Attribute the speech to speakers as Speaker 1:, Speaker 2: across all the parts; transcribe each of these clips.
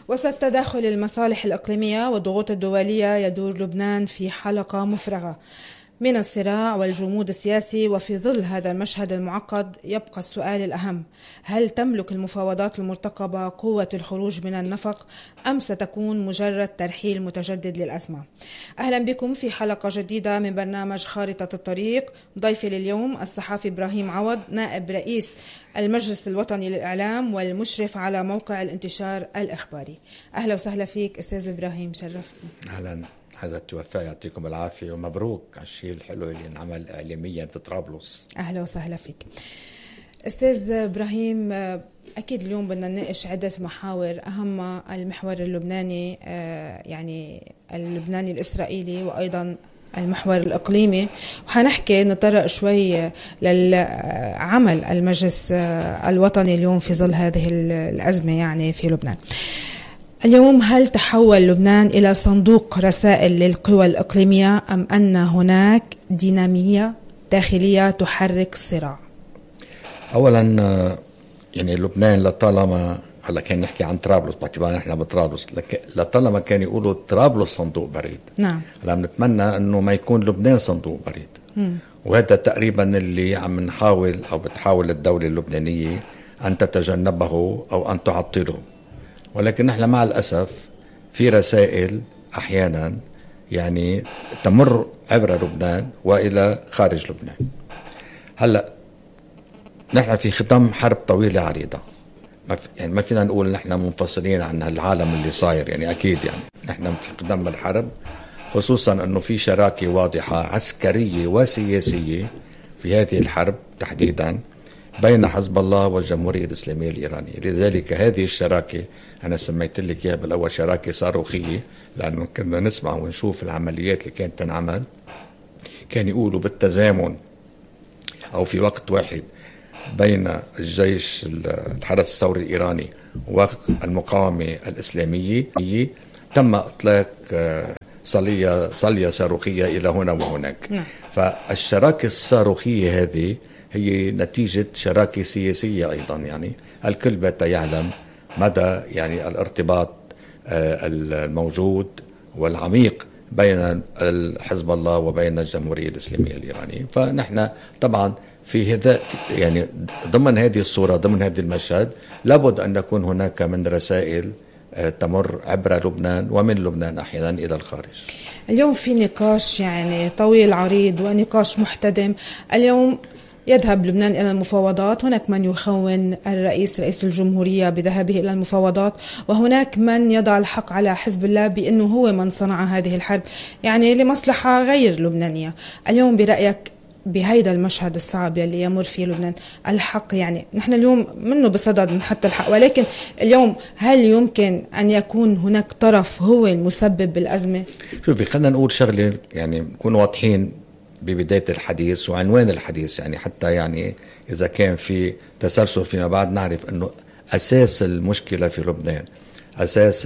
Speaker 1: وسط تداخل المصالح الإقليمية والضغوط الدولية يدور لبنان في حلقة مفرغة من الصراع والجمود السياسي. وفي ظل هذا المشهد المعقد يبقى السؤال الأهم: هل تملك المفاوضات المرتقبة قوة الخروج من النفق أم ستكون مجرد ترحيل متجدد للأزمة؟ أهلا بكم في حلقة جديدة من برنامج خارطة الطريق. ضيفي لليوم الصحافي إبراهيم عوض، نائب رئيس المجلس الوطني للإعلام والمشرف على موقع الانتشار الإخباري. أهلا وسهلا فيك أستاذ إبراهيم، شرفتنا.
Speaker 2: أهلا، هذا التوفاء، يعطيكم العافية ومبروك على الشيء الحلو اللي انعمل إعلاميا في طرابلس.
Speaker 1: أهلا وسهلا فيك أستاذ إبراهيم. أكيد اليوم بدنا نناقش عدة محاور، أهمها المحور اللبناني، يعني اللبناني الإسرائيلي، وأيضا المحور الإقليمي، وحنحكي نطرق شوي للعمل المجلس الوطني اليوم في ظل هذه الأزمة يعني في لبنان. اليوم هل تحول لبنان إلى صندوق رسائل للقوى الإقليمية أم أن هناك دينامية داخلية تحرك الصراع؟
Speaker 2: أولا يعني لبنان لطالما هلا كان نحكي عن طرابلس باعتبار نحن بطرابلس، لطالما كان يقولوا طرابلس صندوق بريد.
Speaker 1: نعم.
Speaker 2: هلا بنتمنى انه ما يكون لبنان صندوق بريد. وهذا تقريبا اللي عم نحاول او بتحاول الدولة اللبنانية ان تتجنبه او ان تعطله. ولكن نحن مع الاسف في رسائل احيانا يعني تمر عبر لبنان والى خارج لبنان. هلا نحن في ختام حرب طويلة عريضة، ما فينا نقول نحن منفصلين عن العالم اللي صاير، يعني أكيد يعني نحن في قدام الحرب، خصوصا أنه في شراكة واضحة عسكرية وسياسية في هذه الحرب تحديدا بين حزب الله والجمهورية الإسلامية الإيرانية. لذلك هذه الشراكة أنا سميت لك إياها بالأول شراكة صاروخية، لأنه كنا نسمع ونشوف العمليات اللي كانت تنعمل، كان يقولوا بالتزامن أو في وقت واحد بين الجيش الحرس الثوري الإيراني والمقاومة الإسلامية تم إطلاق صلية صاروخية إلى هنا وهناك. فالشراكة الصاروخية هذه هي نتيجة شراكة سياسية أيضا، يعني الكل بات يعلم مدى يعني الارتباط الموجود والعميق بين حزب الله وبين الجمهورية الإسلامية الإيرانية. فنحن طبعا في هذا يعني ضمن هذه الصورة، ضمن هذا المشهد، لابد أن يكون هناك من رسائل تمر عبر لبنان ومن لبنان أحيانا إلى الخارج.
Speaker 1: اليوم في نقاش يعني طويل عريض ونقاش محتدم. اليوم يذهب لبنان إلى المفاوضات، هناك من يخون رئيس الجمهورية بذهابه إلى المفاوضات، وهناك من يضع الحق على حزب الله بأنه هو من صنع هذه الحرب يعني لمصلحة غير لبنانية. اليوم برأيك بهيدا المشهد الصعب يلي يمر فيه لبنان الحق، يعني نحن اليوم منه بصدد من حتى الحق، ولكن اليوم هل يمكن أن يكون هناك طرف هو المسبب بالأزمة؟
Speaker 2: شوفي، خلينا نقول شغلة يعني نكون واضحين ببداية الحديث وعنوان الحديث، يعني حتى يعني إذا كان في تسلسل فيما بعد نعرف أنه أساس المشكلة في لبنان، أساس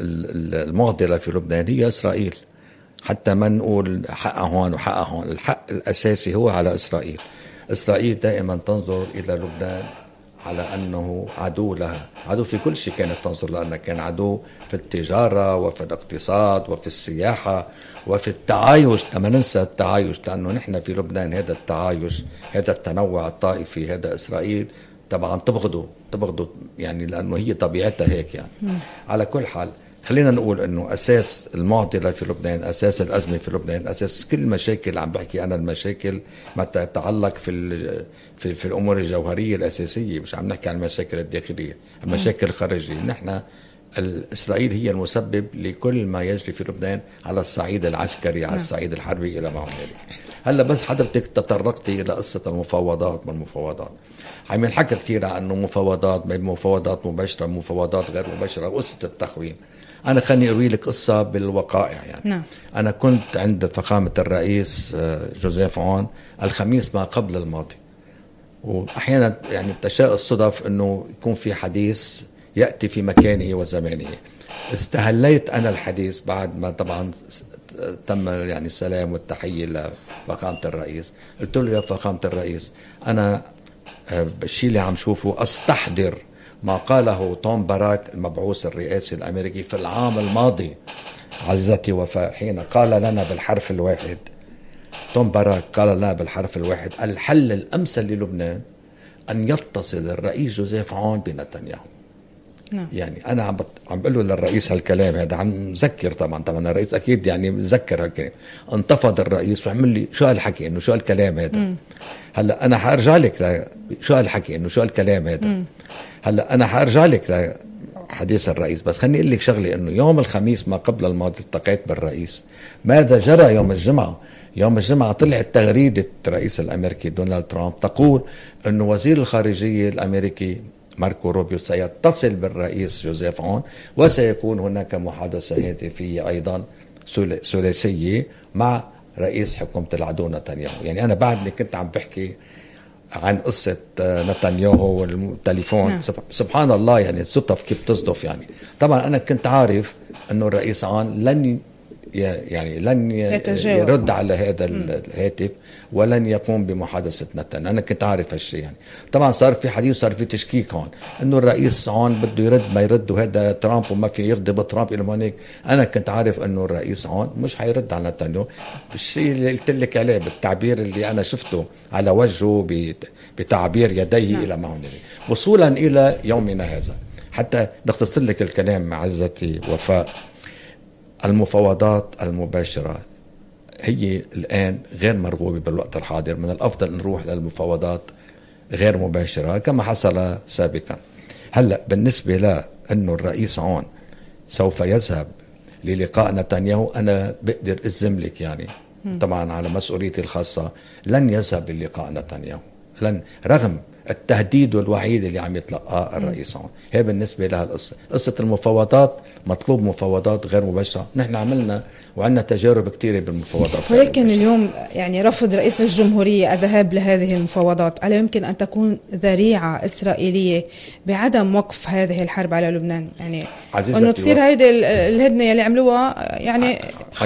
Speaker 2: المعضلة في لبنان هي إسرائيل. حتى ما نقول حقها هون وحقها هون، الحق الأساسي هو على إسرائيل. إسرائيل دائما تنظر إلى لبنان على أنه عدو لها، عدو في كل شيء كانت تنظر، لأنه كان عدو في التجارة وفي الاقتصاد وفي السياحة وفي التعايش. لما ننسى التعايش، لأنه نحن في لبنان هذا التعايش، هذا التنوع الطائفي، هذا إسرائيل طبعا تبغضه يعني، لأنه هي طبيعتها هيك يعني. على كل حال خلينا نقول أنه أساس المعضلة في لبنان، أساس الأزمة في لبنان، أساس كل مشاكل، عم بحكي أنا المشاكل ما تتعلق في الأمور الجوهرية الأساسية، مش عم نحكي عن المشاكل الداخلية، المشاكل الخارجية. نحن إسرائيل هي المسبب لكل ما يجري في لبنان على الصعيد العسكري، على الصعيد الحربي إلى ما هنالك. هلا بس حضرتك تطرقتي إلى قصة المفاوضات. من المفاوضات عم ينحكى كثير عنه مفاوضات، مفاوضات مباشرة، مفاوضات غير مباشرة، قصة التخوين. أنا خلني أروي لك قصة بالوقائع يعني.
Speaker 1: نعم.
Speaker 2: أنا كنت عند فخامة الرئيس جوزيف عون الخميس ما قبل الماضي، وأحيانا يعني تشاء الصدف أنه يكون في حديث يأتي في مكانه وزمانه. استهليت أنا الحديث بعد ما طبعا تم يعني السلام والتحية لفخامة الرئيس. قلت له: يا فخامة الرئيس، أنا الشيء اللي عم شوفه أستحضر ما قاله توم باراك المبعوث الرئاسي الأمريكي في العام الماضي عزتي وفاء، حين قال لنا بالحرف الواحد، توم باراك قال لنا بالحرف الواحد: الحل الأمثل للبنان أن يتصل الرئيس جوزيف عون بنتنياهو. يعني أنا عم بقول له للرئيس هالكلام هذا، عم ذكر طبعا الرئيس أكيد يعني مذكر هالكلام. انتفض الرئيس وعمل لي شو هالحكي إنه شو هالكلام هذا. هلا أنا حارجع لك شو هالحكي إنه شو هالكلام هذا. هلا أنا حارجع لك لحديث الرئيس، بس خليني أقول لك شغلي، إنه يوم الخميس ما قبل الماضي التقيت بالرئيس. ماذا جرى يوم الجمعة؟ يوم الجمعة طلعت تغريدة الرئيس الأمريكي دونالد ترامب تقول أنه وزير الخارجية الأمريكي ماركو روبيو سيتصل بالرئيس جوزيف عون، وسيكون هناك محادثة هاتفية أيضا ثلاثية مع رئيس حكومة العدو نتنياهو. يعني أنا بعدني كنت عم بحكي عن قصة نتنياهو والتليفون. سبحان الله، يعني الصدف كيف تصدف. يعني طبعا أنا كنت عارف أنه الرئيس عون لن يرد على هذا الهاتف ولن يقوم بمحادثة نتن. أنا كنت عارف هالشيء. يعني طبعا صار في حديث، صار في تشكيك هون إنه الرئيس عون بده يرد ما يرد، وهذا ترامب وما في يرضي بترامب إلى هونيك. أنا كنت عارف إنه الرئيس عون مش حيرد على نتنياهو. الشيء اللي قلت لك عليه بالتعبير اللي أنا شفته على وجهه بتعبير يديه إلى معه وصولا إلى يومنا هذا. حتى نختصر لك الكلام مع عزتي وفاء، المفاوضات المباشرة هي الآن غير مرغوبة بالوقت الحاضر. من الأفضل نروح للمفاوضات غير مباشرة كما حصل سابقا. هلأ بالنسبة لأنه الرئيس عون سوف يذهب للقاء نتنياهو، أنا بقدر أجزم لك يعني طبعا على مسؤوليتي الخاصة لن يذهب للقاء نتنياهو، لن، رغم التهديد والوعيد اللي عم يتلقاه الرئيس عون. هي بالنسبة لها قصة المفاوضات، مطلوب مفاوضات غير مباشرة. نحن عملنا وعندنا تجارب كثيرة بالمفاوضات،
Speaker 1: ولكن اليوم يعني رفض رئيس الجمهورية الذهاب لهذه المفاوضات، ألا يمكن أن تكون ذريعة إسرائيلية بعدم وقف هذه الحرب على لبنان؟ يعني أنه تصير هيدي الهدنة اللي عملوها يعني